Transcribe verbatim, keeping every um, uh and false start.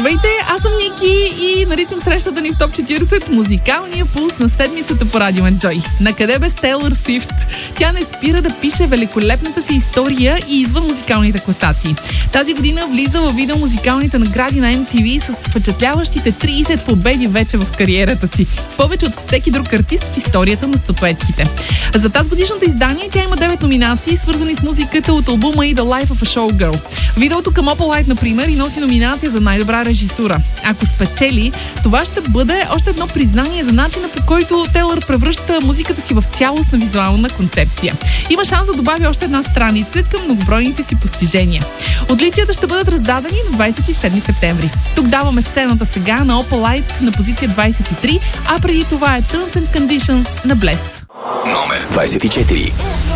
Здравейте, аз съм Ники и наричам срещата ни в топ четиридесет музикалния пулс на седмицата по Радио Enjoy. Накъде без Тейлър Суифт? Тя не спира да пише великолепната си история и извън музикалните класации. Тази година влиза в видеомузикалните награди на Ем Ти Ви с впечатляващите тридесет победи вече в кариерата си. Повече от всеки друг артист в историята на статуетките. За тази годишното издание тя има девет номинации, свързани с музиката от албума и The Life of a Showgirl. Видеото към Opalite, например, и носи номинация за най-добра режисура. Ако спечели, това ще бъде още едно признание за начина, по който Тейлър превръща музиката си в цялостна визуална концепция. Има шанс да добави още една страница към многобройните си постижения. Отличията ще бъдат раздадени на двадесет и седми септември. Тук даваме сцената сега на Opalite на позиция двадесет и три, а преди това е Terms and Conditions на Bless. Номер двадесет и четири.